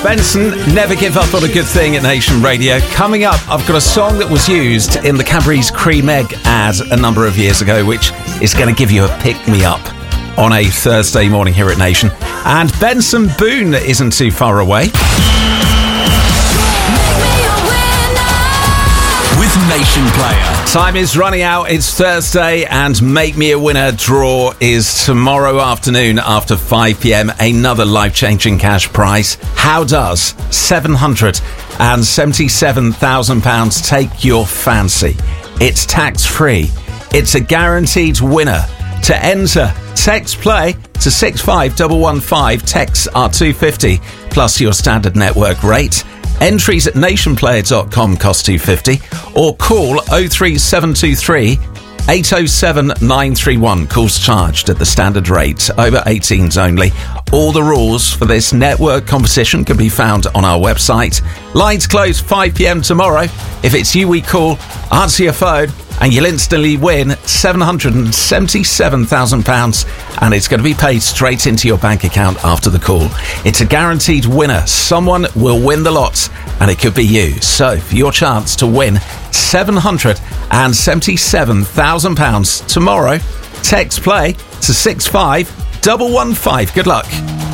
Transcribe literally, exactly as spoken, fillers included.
Benson, Never Give Up on a Good Thing at Nation Radio. Coming up, I've got a song that was used in the Cadbury's Cream Egg ad a number of years ago, which is going to give you a pick-me-up on a Thursday morning here at Nation. And Benson Boone isn't too far away. With Nation Player. Time is running out. It's Thursday, and Make Me a Winner draw is tomorrow afternoon after five p.m. Another life-changing cash prize. How does seven hundred seventy-seven thousand pounds take your fancy? It's tax-free. It's a guaranteed winner. To enter, text play to six five one one five. Texts are two pounds fifty plus your standard network rate. Entries at nationplayer dot com cost two pounds fifty or call oh three seven two three eight oh seven nine three one. Calls charged at the standard rate. Over eighteens only. All the rules for this network competition can be found on our website. Lines close five p.m. tomorrow. If it's you we call, answer your phone and you'll instantly win seven hundred seventy-seven thousand pounds, and it's going to be paid straight into your bank account after the call. It's a guaranteed winner. Someone will win the lot, and it could be you. So, for your chance to win seven hundred seventy-seven thousand pounds tomorrow, text play to six five one one five. Good luck.